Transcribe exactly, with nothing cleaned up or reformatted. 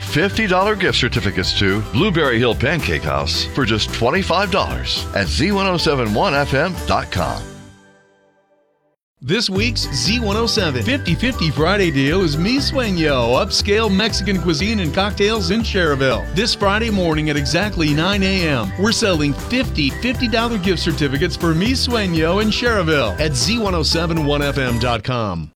fifty dollars gift certificates to Blueberry Hill Pancake House for just twenty-five dollars at Z ten seventy-one F M dot com. This week's Z one oh seven fifty fifty Friday deal is Mi Sueño, upscale Mexican cuisine and cocktails in Cherville. This Friday morning at exactly nine a.m., we're selling fifty fifty dollars gift certificates for Mi Sueño in Cherville at Z ten seventy-one F M dot com.